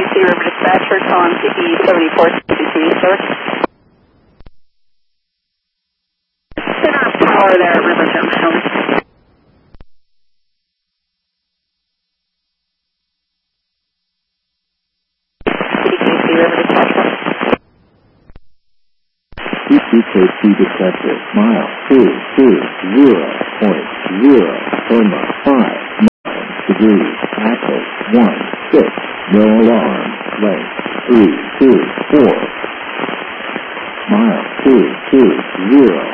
River Dispatcher, calling CP 7462 Source. Center of power there at River Junction. CKC River Dispatcher. CKC Dispatcher, mile 220.0, 5 degrees, Echo 16, no alarm, length 324, mile 220.